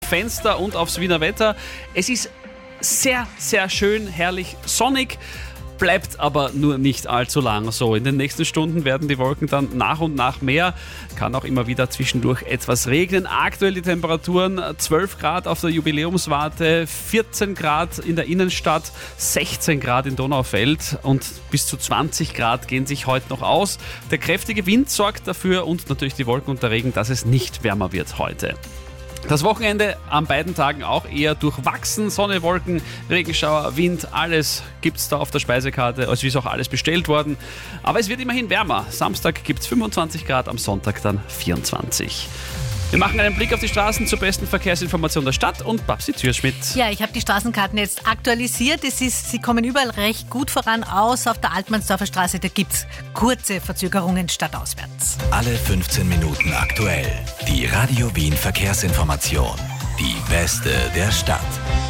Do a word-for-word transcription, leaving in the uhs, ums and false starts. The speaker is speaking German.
Fenster und aufs Wiener Wetter. Es ist sehr, sehr schön, herrlich sonnig. Bleibt aber nur nicht allzu lang so. In den nächsten Stunden werden die Wolken dann nach und nach mehr. Kann auch immer wieder zwischendurch etwas regnen. Aktuell die Temperaturen zwölf Grad auf der Jubiläumswarte, vierzehn Grad in der Innenstadt, sechzehn Grad in Donaufeld und bis zu zwanzig Grad gehen sich heute noch aus. Der kräftige Wind sorgt dafür und natürlich die Wolken und der Regen, dass es nicht wärmer wird heute. Das Wochenende an beiden Tagen auch eher durchwachsen. Sonne, Wolken, Regenschauer, Wind, alles gibt's da auf der Speisekarte. Also ist auch alles bestellt worden. Aber es wird immerhin wärmer. Samstag gibt's fünfundzwanzig Grad, am Sonntag dann vierundzwanzig. Wir machen einen Blick auf die Straßen zur besten Verkehrsinformation der Stadt und Babsi Zürschmidt. Ja, ich habe die Straßenkarten jetzt aktualisiert. Es ist, sie kommen überall recht gut voran aus. Auf der Altmannsdorfer Straße, da gibt es kurze Verzögerungen stadtauswärts. Alle fünfzehn Minuten aktuell. Die Radio Wien Verkehrsinformation. Die beste der Stadt.